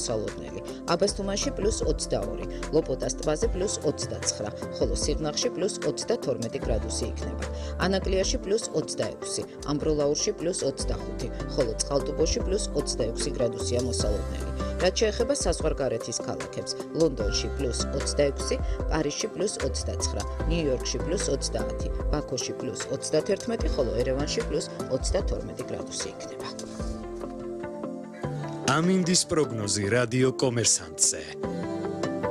მოსალოდნელი. აბასთუმანში +22, ლოპოტას ტბაზე +29, ხოლო სიღნაღში +22 გრადუსი იქნება. ანაკლიაში +26, ამბროლაურში +25, ხოლო წყალტუბოში +26 გრადუსია მოსალოდნელი. რაც შეეხება საზღვარგარეთის ქალაქებს, ლონდონში +26, პარიზში +29, ნიუ-იორკში +30, ბაქოში +31, ხოლო ერევანში +32 გრადუსი იქნება. ამინდის პროგნოზი რადიო კომერსანტზე.